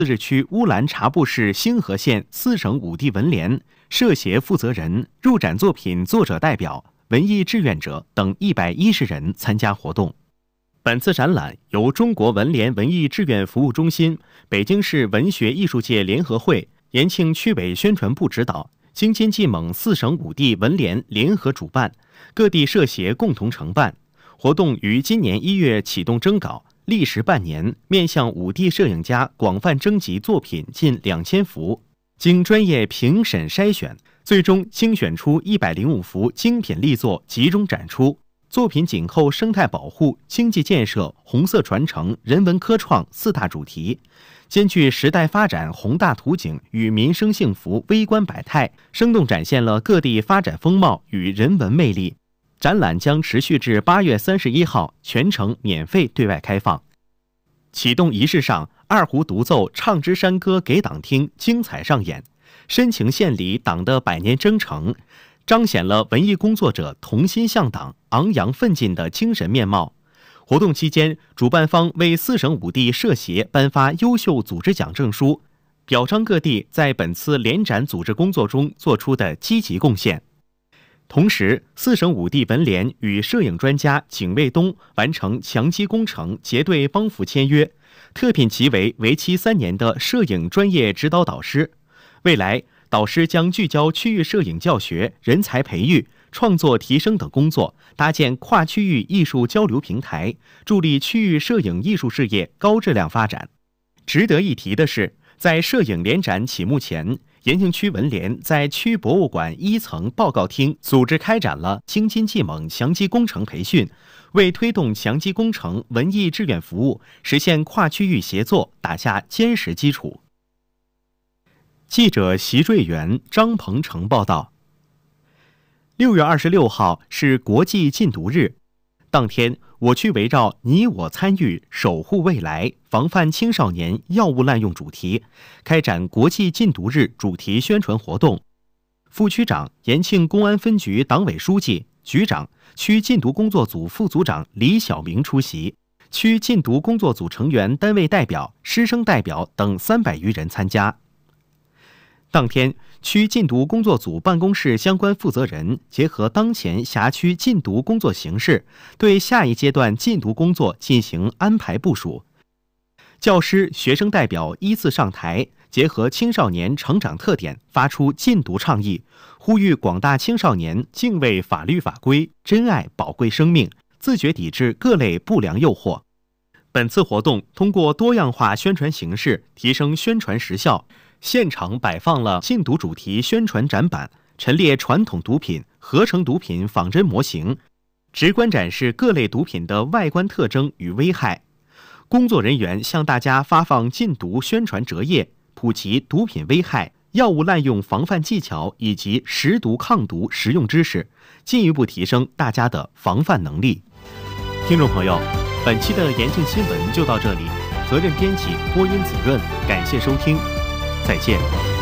自治区乌兰察布市星河县4省5地文联、社协负责人、入展作品作者代表、文艺志愿者等110人参加活动。本次展览由中国文联文艺志愿服务中心、北京市文学艺术界联合会、延庆区委宣传部指导，京津冀蒙4省5地文联联合主办，各地社协共同承办。活动于今年1月启动征稿，历时半年，面向5地摄影家广泛征集作品近2000幅，经专业评审筛选，最终精选出105幅精品力作集中展出。作品紧扣生态保护、经济建设、红色传承、人文科创4大主题，兼具时代发展宏大图景与民生幸福微观百态，生动展现了各地发展风貌与人文魅力。展览将持续至8月31号，全程免费对外开放。启动仪式上，二胡独奏《唱支山歌》给党听精彩上演，深情献礼党的100年征程，彰显了文艺工作者同心向党、昂扬奋进的精神面貌。活动期间，主办方为4省5地社协颁发优秀组织奖证书，表彰各地在本次联展组织工作中做出的积极贡献。同时，4省5地文联与摄影专家景卫东完成强基工程结对帮扶签约，特聘其为期3年的摄影专业指导导师。未来，导师将聚焦区域摄影教学、人才培育、创作提升等工作，搭建跨区域艺术交流平台，助力区域摄影艺术事业高质量发展。值得一提的是，在摄影联展启幕前，延庆区文联在区博物馆1层报告厅组织开展了京津冀蒙强基工程培训，为推动强基工程文艺志愿服务、实现跨区域协作打下坚实基础。记者席瑞元、张鹏程报道。6月26号是国际禁毒日，当天我区围绕你我参与守护未来防范青少年药物滥用主题，开展国际禁毒日主题宣传活动。副区长、延庆公安分局党委书记、局长、区禁毒工作组副组长李晓明出席，区禁毒工作组成员单位代表、师生代表等300余人参加。当天，区禁毒工作组办公室相关负责人结合当前辖区禁毒工作形势，对下一阶段禁毒工作进行安排部署。教师、学生代表依次上台，结合青少年成长特点，发出禁毒倡议，呼吁广大青少年敬畏法律法规，珍爱宝贵生命，自觉抵制各类不良诱惑。本次活动通过多样化宣传形式提升宣传实效，现场摆放了禁毒主题宣传展板，陈列传统毒品、合成毒品仿真模型，直观展示各类毒品的外观特征与危害。工作人员向大家发放禁毒宣传折页，普及毒品危害、药物滥用防范技巧以及识毒抗毒实用知识，进一步提升大家的防范能力。听众朋友，本期的延庆新闻就到这里，责任编辑播音子润，感谢收听，再见。